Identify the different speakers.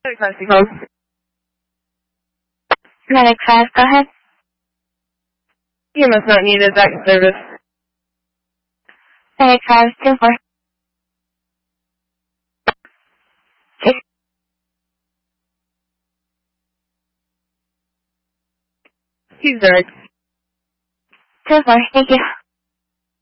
Speaker 1: Classic home.
Speaker 2: Medic 5, go ahead.
Speaker 1: EMS not needed, back in service.
Speaker 2: Medic 5, 2-4.
Speaker 1: He's direct.
Speaker 2: 2-4, thank you.